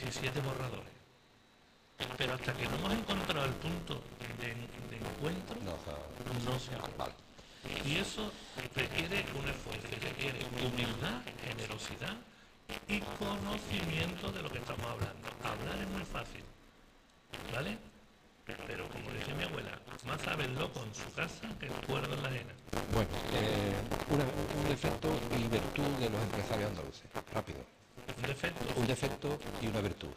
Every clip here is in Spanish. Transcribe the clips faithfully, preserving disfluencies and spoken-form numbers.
diecisiete borradores. Pero hasta que no hemos encontrado el punto de, de encuentro, No, o sea, no se hace. vale. Y eso requiere un esfuerzo, y requiere humildad, generosidad y conocimiento de lo que estamos hablando. Hablar es muy fácil, ¿vale? Pero como decía mi abuela, más sabe el loco en su casa que el cuerdo en la ajena. Bueno, eh, una- un defecto y virtud de los empresarios andaluces. Rápido. Un defecto. Un defecto y una virtud.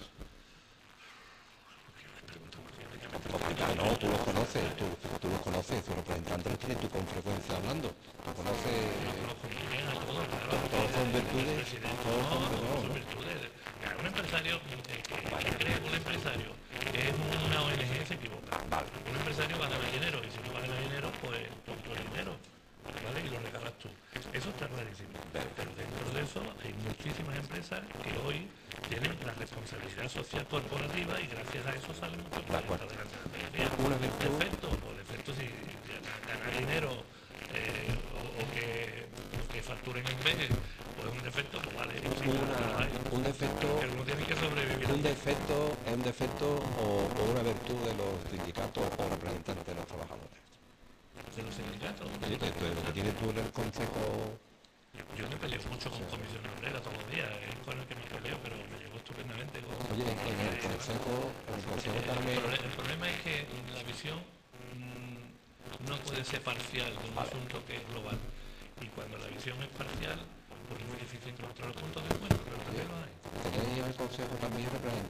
Porque ya no, tú los conoces, tú, tú los conoces, tu representante los tienes tú con frecuencia hablando. Tú conoces. Conozco muy bien a todos, claro. Todos son El virtudes, presidente, todos son no, virtudes, todos son ¿no? virtudes. Claro, un empresario eh, que, que cree que un empresario es una O N G se equivoca. Vale. Un empresario va a ganar dinero y si no va a ganar dinero, pues pon tu dinero, ¿vale? Y lo regalas tú. Eso está clarísimo. Pero dentro de eso hay muchísimas empresas que hoy tienen la responsabilidad social corporativa y gracias a eso salen muchos proyectos de la Andalucía. Una virtud. Defecto, o defecto si ganar dinero eh, o, o que, o que facturen en vez, pues un defecto, pues vale. Sí, Una- hay. un defecto. Pero uno tiene que sobrevivir. Un defecto es un defecto o, o una virtud de los sindicatos o representantes de los trabajadores. De los sindicatos. Sí, que esto es lo que tienes tú en el consejo. Yo me peleo mucho con Comisión Obrera todos los días, es con el que me peleo, pero me llevo estupendamente con... Oye, en el consejo, en el consejo el, también. proble- el problema es que la visión mm, no puede ser parcial de un Vale. asunto que es global. Y cuando la visión es parcial, pues es muy difícil encontrar los puntos de encuentro, pero también lo hay. Tenéis en el consejo también representantes